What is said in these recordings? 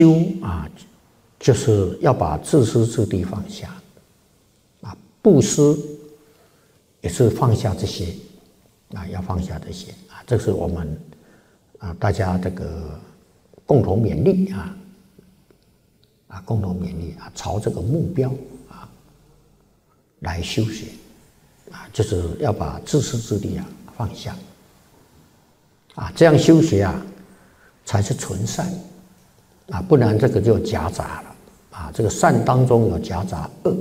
修啊，就是要把自私自利放下啊，布施也是放下这些啊，要放下这些啊，这是我们啊大家这个共同勉励共同勉励啊，朝这个目标啊来修学啊，就是要把自私自利放下啊，这样修学才是纯善啊，不然这个就夹杂了啊，这个善当中有夹杂恶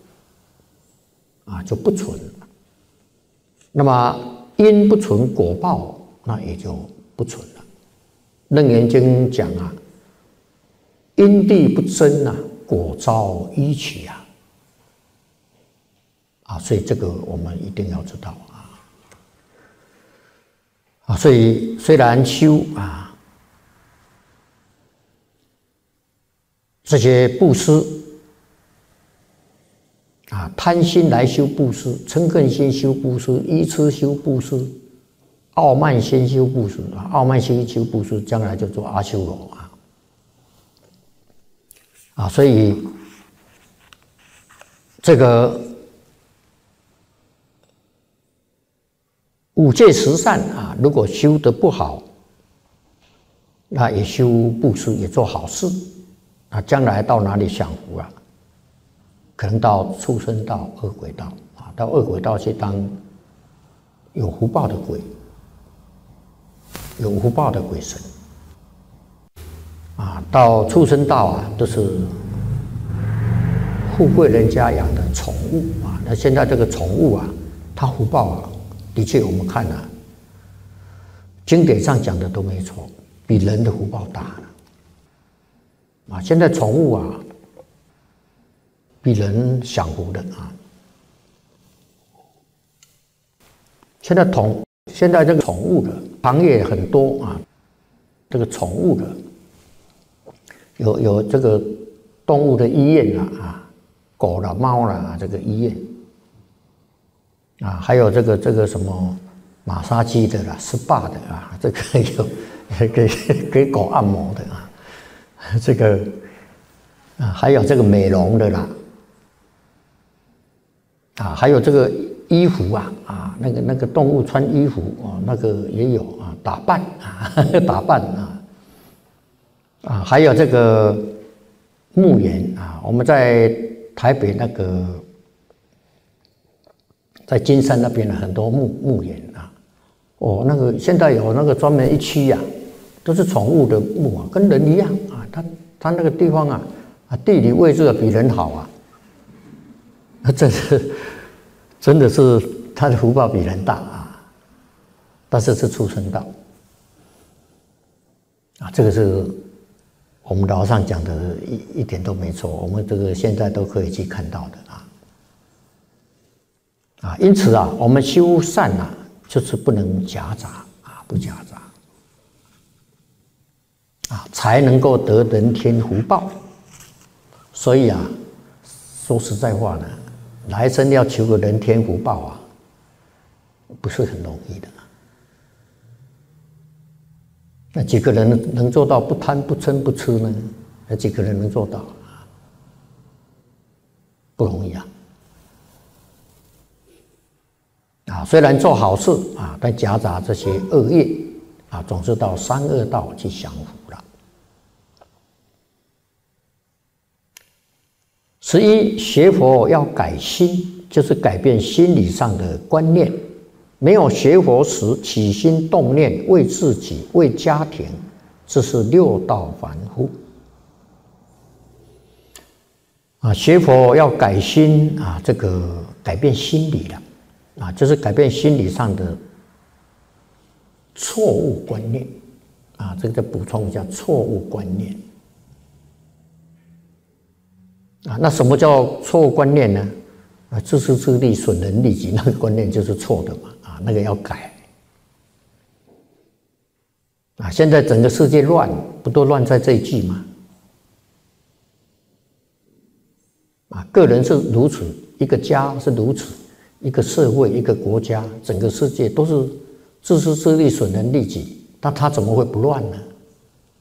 啊，就不纯了。那么因不纯果报，那也就不纯了。楞严经讲因地不真果遭依起所以这个我们一定要知道所以虽然修这些布施贪心来修布施，嗔恨心修布施，愚痴修布施，傲慢心修布施傲慢心修布施，将来就做阿修罗所以这个五戒十善如果修得不好，那也修布施，也做好事将来到哪里享福可能到畜生道、恶鬼道到恶鬼道去当有福报的鬼，有福报的鬼神到畜生道都是富贵人家养的宠物那现在这个宠物它福报的确我们看经典上讲的都没错，比人的福报大了现在宠物比人享福的现在这个宠物的行业很多这个宠物的有这个动物的医院狗啦、猫啦这个医院还有这个什么马杀鸡的啦、SPA 的这个有给狗按摩的这个还有这个美容的啦还有这个衣服那个动物穿衣服那个也有打扮打扮还有这个墓园我们在台北那个在金山那边很多墓园那个现在有那个专门一区都是宠物的墓跟人一样它那个地方地理位置比人好这是真的是他的福报比人大但是是畜生道这个是我们老上讲的一点都没错，我们这个现在都可以去看到的因此我们修善就是不能夹杂不夹杂才能够得人天福报。所以说实在话呢，来生要求个人天福报不是很容易的那几个人能做到不贪不嗔不痴呢？那几个人能做到不容易虽然做好事但夹杂这些恶业总是到三恶道去享福了。11学佛要改心，就是改变心理上的观念。没有学佛时起心动念为自己为家庭，这是六道凡夫学佛要改心这个改变心理了就是改变心理上的错误观念这个再补充一下错误观念那什么叫错误观念呢？自私自利损人利己，那个观念就是错的嘛那个要改现在整个世界乱，不都乱在这一句吗？个人是如此，一个家是如此，一个社会一个国家整个世界都是自私自利损人利己，那他怎么会不乱呢？